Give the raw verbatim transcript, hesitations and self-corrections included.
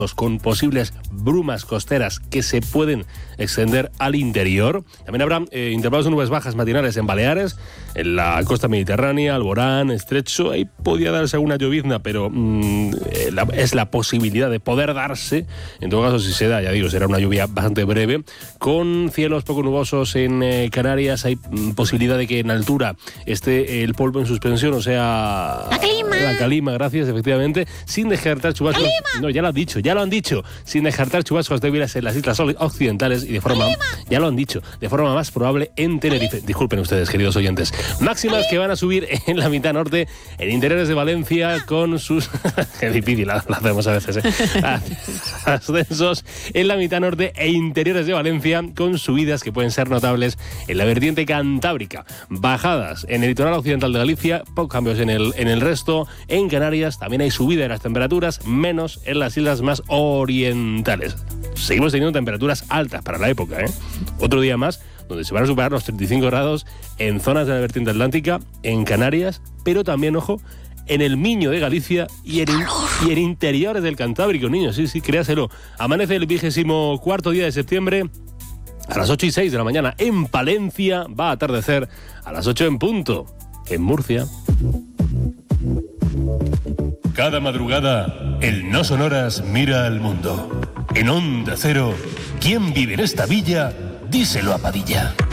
con posibles brumas costeras que se pueden extender al interior. También habrá eh, intervalos de nubes bajas matinales en Baleares, en la costa mediterránea, Alborán, Estrecho. Ahí podía darse alguna llovizna, pero mmm, eh, la, es la posibilidad de poder darse. En todo caso, si se da, ya digo, será una lluvia bastante breve. Con cielos poco nubosos en eh, Canarias, hay mmm, posibilidad de que en altura esté el polvo en suspensión, o sea... La calima. La calima, gracias, efectivamente, sin descartar chubascos... ¡Calima! No, ya lo han dicho, ya lo han dicho, sin descartar chubascos débiles en las islas occidentales y de forma... ¡Calima! Ya lo han dicho, de forma más probable en Tenerife. ¡Calima! Disculpen ustedes, queridos oyentes. Máximas ¡Calima! Que van a subir en la mitad norte, en interiores de Valencia, con sus... Qué difícil lo hacemos a veces, ¿eh? Ascensos en la mitad norte e interiores de Valencia, con subidas que pueden ser notables en la vertiente cantábrica. Bajadas en el litoral occidental de Galicia, pocos cambios en el, en el resto. En Canarias también hay subida de las temperaturas, menos en las islas más orientales. Seguimos teniendo temperaturas altas para la época, ¿eh? Otro día más donde se van a superar los treinta y cinco grados en zonas de la vertiente atlántica, en Canarias, pero también, ojo, en el Miño de Galicia y en, y en interiores del Cantábrico, niños, sí, sí, créaselo. Amanece el vigésimo cuarto día de septiembre a las ocho y seis de la mañana en Palencia, va a atardecer a las ocho en punto en Murcia. Cada madrugada, el No Sonoras mira al mundo. En Onda Cero, ¿quién vive en esta villa? Díselo a Padilla.